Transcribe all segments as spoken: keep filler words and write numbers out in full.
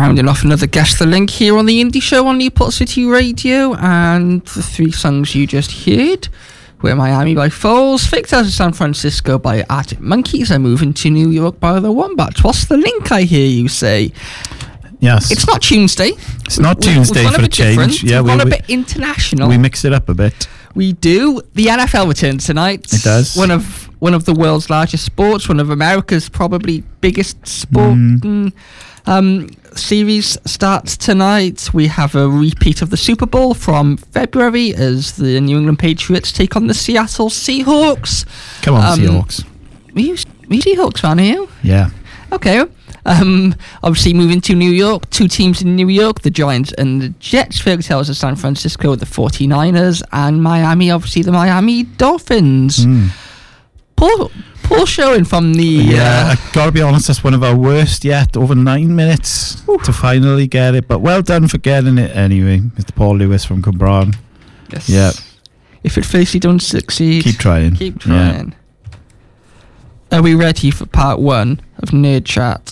Rounding off another Guess the Link here on the Indie Show on Newport City Radio, and the three songs you just heard were Miami by Foals, Fake Tales of San Francisco by Arctic Monkeys, and Moving to New York by the Wombats. What's the link, I hear you say? Yes. It's not Tuesday. It's not Tuesday for a change. Yeah, we've gone a bit international. We mix it up a bit. We do. The N F L returns tonight. It does. One of one of the world's largest sports, one of America's probably biggest sport mm. um, series starts tonight. We have a repeat of the Super Bowl from February as the New England Patriots take on the Seattle Seahawks. Come on, um, Seahawks. Are you, are you Seahawks fan, are you? Yeah. Okay. Um, obviously moving to New York, two teams in New York, the Giants and the Jets, Fairy Tales of San Francisco, the forty-niners, and Miami, obviously the Miami Dolphins. Mm. Poor, poor showing from the... Yeah, uh, I gotta be honest, that's one of our worst yet, over nine minutes Oof. to finally get it, but well done for getting it anyway, Mister Paul Lewis from Cumbrawn. Yes. Yeah. If at first you don't succeed, keep trying. Keep trying. Yeah. Are we ready for part one of Nerd Chat?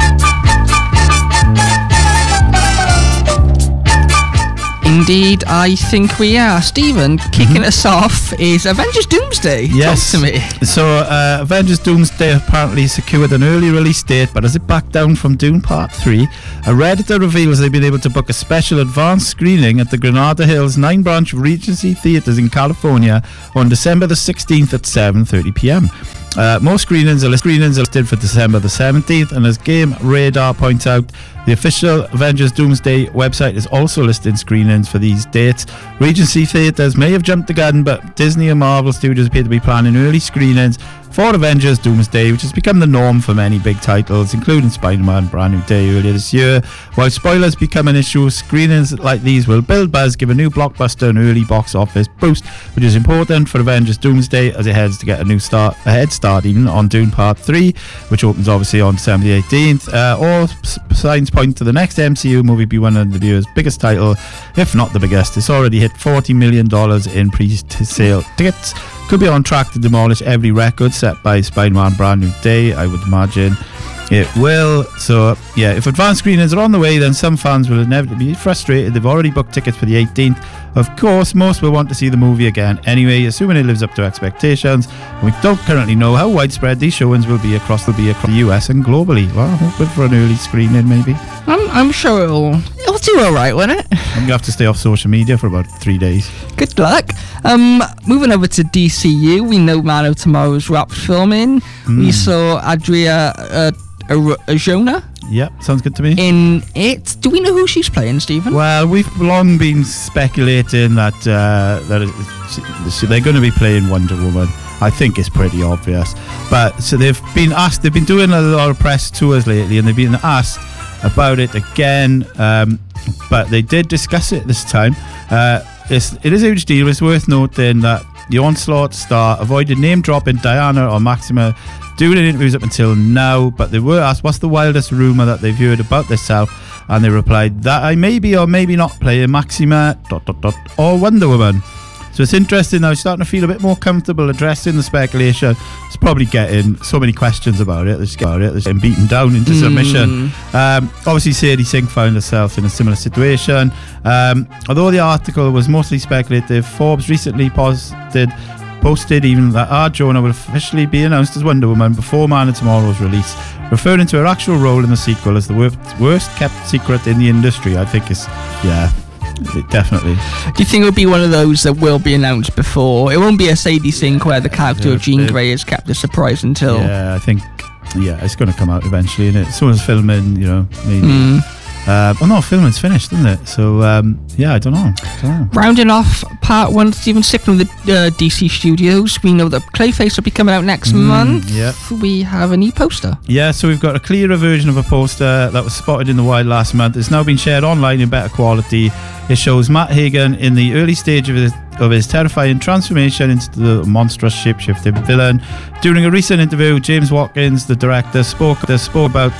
Indeed, I think we are. Stephen, kicking mm-hmm. us off is Avengers Doomsday. Yes. Talk to me. So, uh, Avengers Doomsday apparently secured an early release date, but as it backed down from Dune Part three, a Redditor reveals they've been able to book a special advanced screening at the Granada Hills nine-branch Regency Theatres in California on December the sixteenth at seven thirty p.m. Uh, more screenings are, screenings are listed for December the seventeenth, and as Game Radar points out, the official Avengers Doomsday website is also listing screenings for these dates. Regency Theatres may have jumped the gun, but Disney and Marvel Studios appear to be planning early screenings for Avengers Doomsday, which has become the norm for many big titles, including Spider-Man Brand New Day earlier this year. While spoilers become an issue, screenings like these will build buzz, give a new blockbuster an early box office boost, which is important for Avengers Doomsday as it heads to get a new start, a head start even on Dune Part three, which opens obviously on December the eighteenth. Uh, all s- signs point to the next M C U movie be one of the year's biggest title, if not the biggest. It's already hit forty million dollars in pre-sale tickets. Could be on track to demolish every record set by Spider-Man Brand New Day, I would imagine. It will. So, yeah, if advanced screenings are on the way, then some fans will inevitably be frustrated. They've already booked tickets for the eighteenth. Of course, most will want to see the movie again anyway, assuming it lives up to expectations. And we don't currently know how widespread these showings will be across, will be across the U S and globally. Well, hoping for an early screening, maybe. I'm, I'm sure it'll, it'll do all right, won't it? I'm going to have to stay off social media for about three days. Good luck. Um, moving over to D C U, we know Man of Tomorrow's wrapped filming. Mm. We saw Adria uh, Arjona. Yep, sounds good to me. In it, do we know who she's playing, Stephen? Well, we've long been speculating that uh, that it, they're going to be playing Wonder Woman. I think it's pretty obvious. But so they've been asked. They've been doing a lot of press tours lately, and they've been asked about it again. Um, but they did discuss it this time. Uh, it's, it is a huge deal. It's worth noting that the Onslaught star avoided name dropping Diana or Maxima doing interviews up until now, but they were asked what's the wildest rumour that they've heard about themselves, and they replied that I may be or maybe not playing Maxima dot dot dot or Wonder Woman. So it's interesting now, starting to feel a bit more comfortable addressing the speculation. It's probably getting so many questions about it, it's about it, it's getting beaten down into mm. submission. Um, obviously Sadie Sink found herself in a similar situation. Um, although the article was mostly speculative, Forbes recently posted posted even that Arjona will officially be announced as Wonder Woman before Man of Tomorrow's release, referring to her actual role in the sequel as the worst, worst kept secret in the industry. I think it's, yeah, it definitely. Do you think it'll be one of those that will be announced before? It won't be a Sadie Sink where the character yeah, of Jean Grey is kept a surprise until... Yeah, I think, yeah, it's going to come out eventually, isn't it? Someone's filming, you know, maybe... Mm. Uh, well, no, filming's finished, isn't it? So, um, yeah, I don't know. I don't know. Rounding off part one, Stephen, sticking with the uh, D C Studios, we know that Clayface will be coming out next mm, month. Yeah. We have a new poster. Yeah, so we've got a clearer version of a poster that was spotted in the wild last month. It's now been shared online in better quality. It shows Matt Hagen in the early stage of his, of his terrifying transformation into the monstrous shape-shifting villain. During a recent interview, James Watkins, the director, spoke, spoke about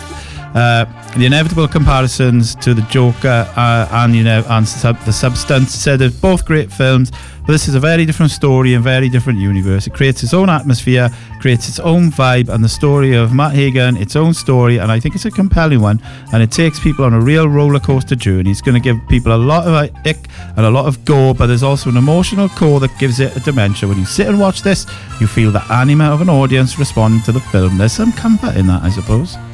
Uh, the inevitable comparisons to the Joker uh, and you know and sub- the Substance. Said they're both great films, but this is a very different story and very different universe. It creates its own atmosphere, creates its own vibe, and the story of Matt Hagen, its own story, and I think it's a compelling one, and it takes people on a real roller coaster journey. It's going to give people a lot of ick and a lot of gore, but there's also an emotional core that gives it a dimension. When you sit and watch this, you feel the anima of an audience responding to the film. There's some comfort in that, I suppose.